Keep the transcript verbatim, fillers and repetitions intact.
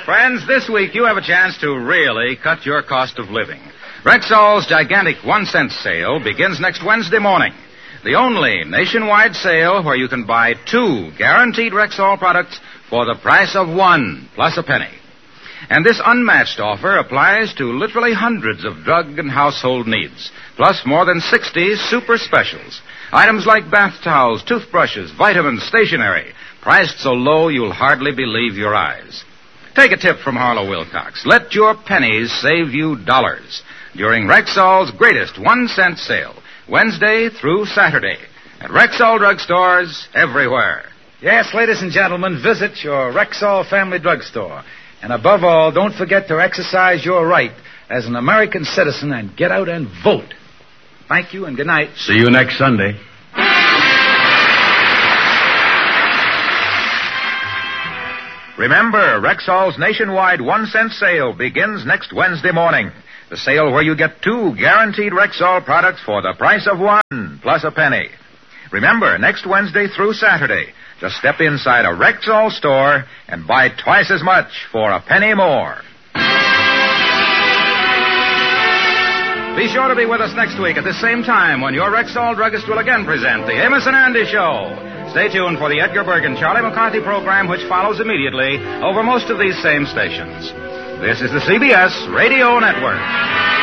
Friends, this week you have a chance to really cut your cost of living. Rexall's gigantic one-cent sale begins next Wednesday morning. The only nationwide sale where you can buy two guaranteed Rexall products for the price of one plus a penny. And this unmatched offer applies to literally hundreds of drug and household needs, plus more than sixty super specials. Items like bath towels, toothbrushes, vitamins, stationery, priced so low you'll hardly believe your eyes. Take a tip from Harlow Wilcox. Let your pennies save you dollars during Rexall's greatest one-cent sale, Wednesday through Saturday, at Rexall drugstores everywhere. Yes, ladies and gentlemen, visit your Rexall family drugstore. And above all, don't forget to exercise your right as an American citizen and get out and vote. Thank you and good night. See you next Sunday. Remember, Rexall's nationwide one-cent sale begins next Wednesday morning. The sale where you get two guaranteed Rexall products for the price of one plus a penny. Remember, next Wednesday through Saturday, just step inside a Rexall store and buy twice as much for a penny more. Be sure to be with us next week at the same time when your Rexall druggist will again present the Amos and Andy Show. Stay tuned for the Edgar Bergen Charlie McCarthy program, which follows immediately over most of these same stations. This is the C B S Radio Network.